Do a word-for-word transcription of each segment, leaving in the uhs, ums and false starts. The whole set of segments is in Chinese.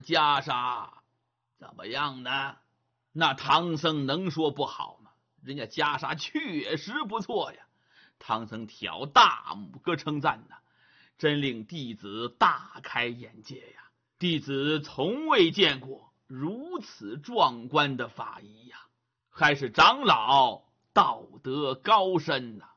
袈裟怎么样呢？那唐僧能说不好吗？人家袈裟确实不错呀。唐僧挑大拇哥称赞呐，真令弟子大开眼界呀！弟子从未见过如此壮观的法仪呀，还是长老道德高深呐！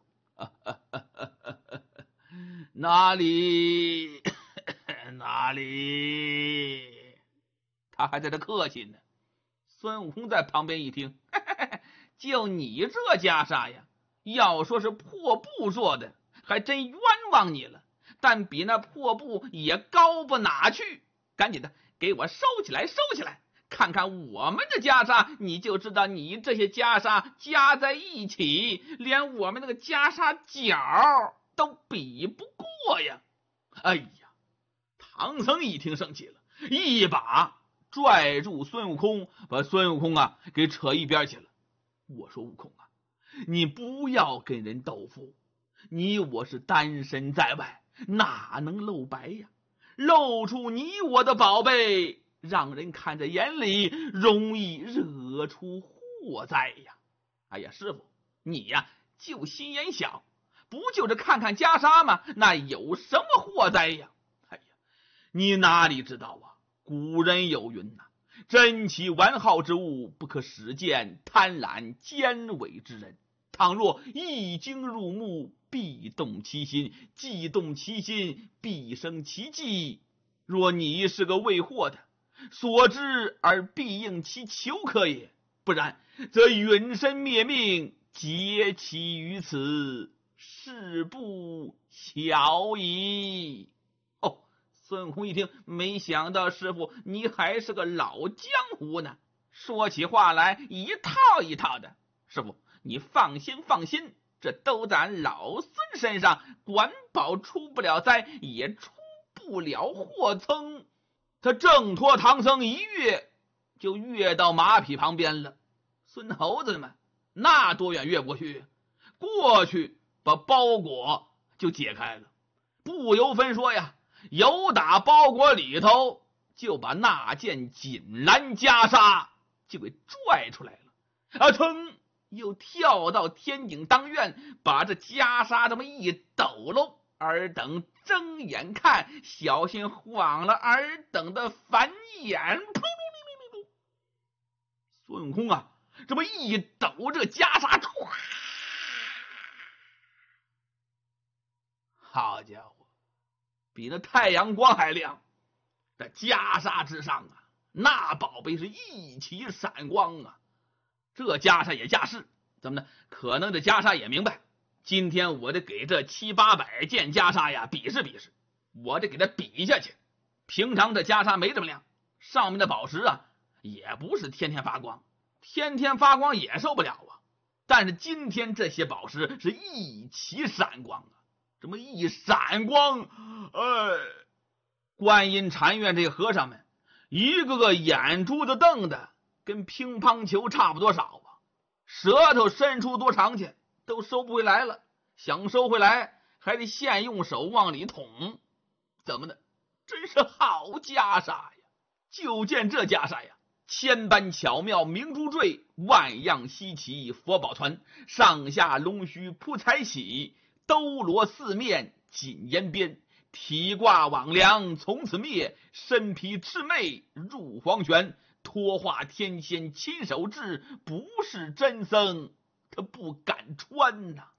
哪里哪里？他还在这客气呢。孙悟空在旁边一听，就你这袈裟呀，要说是破布做的，还真冤枉你了。但比那破布也高不哪去。赶紧的，给我收起来，收起来！看看我们的袈裟，你就知道你这些袈裟加在一起，连我们那个袈裟角都比不过呀！哎呀，唐僧一听生气了，一把拽住孙悟空，把孙悟空啊给扯一边去了。我说悟空啊，你不要跟人斗富，你我是单身在外，哪能露白呀？露出你我的宝贝，让人看在眼里，容易惹出祸灾呀！哎呀，师傅，你呀就心眼小，不就是看看袈裟吗？那有什么祸灾呀？哎呀，你哪里知道啊？古人有云呐、啊，珍奇玩好之物，不可使见贪婪奸伪之人。倘若一经入目，必动其心，既动其心，必生其计。若你是个为祸的，所知而必应其求可也，不然则陨身灭命，皆其于此，事不小矣。哦，孙悟空一听，没想到师傅你还是个老江湖呢，说起话来一套一套的。师傅你放心放心，这都在俺老孙身上，管保出不了灾，也出不了祸蹭。他挣脱唐僧一跃，就跃到马匹旁边了。孙猴子们那多远跃过去？过去把包裹就解开了，不由分说呀，由打包裹里头就把那件锦蓝袈裟就给拽出来了。啊，噌！又跳到天顶当院，把这袈裟这么一抖搂，尔等睁眼看，小心晃了尔等的反眼。孙悟空啊，这么一抖，这个袈裟唰，好家伙，比那太阳光还亮。在袈裟之上啊，那宝贝是一起闪光啊。这袈裟也架势，怎么呢？可能这袈裟也明白，今天我得给这七八百件袈裟呀比试比试，我得给他比下去。平常这袈裟没这么亮，上面的宝石啊也不是天天发光，天天发光也受不了啊。但是今天这些宝石是一起闪光啊，这么一闪光，呃，观音禅院这个和尚们一个个眼珠子瞪的跟乒乓球差不多少啊，舌头伸出多长去都收不回来了，想收回来还得现用手往里捅。怎么的？真是好袈裟呀！就见这袈裟呀，千般巧妙明珠坠，万样稀奇佛宝传，上下龙须铺彩喜，兜罗四面锦烟边，体挂网梁从此灭，身披魑魅入黄泉，托化天仙亲手制，不是真僧他不敢穿呐、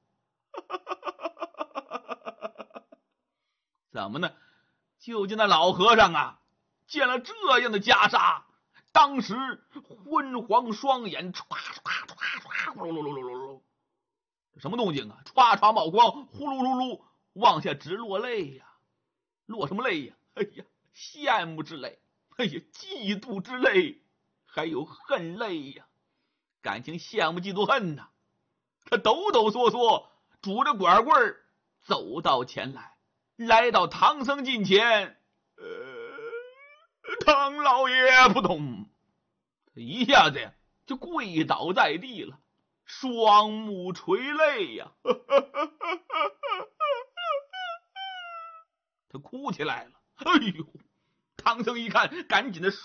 啊、怎么呢？就见那老和尚啊，见了这样的袈裟，当时昏黄双眼唰唰唰唰呼噜噜噜噜噜，什么动静啊？唰唰冒光，呼噜噜噜往下直落泪呀、啊！落什么泪呀？哎呀，羡慕之泪，哎呀，嫉妒之泪，还有恨泪呀！感情羡慕嫉妒恨呐、啊！他抖抖嗦嗦，拄着拐棍走到前来，来到唐僧近前，呃，唐老爷扑通，一下子呀就跪倒在地了，双目垂泪呀，他哭起来了。哎呦， 唐僧一看，赶紧的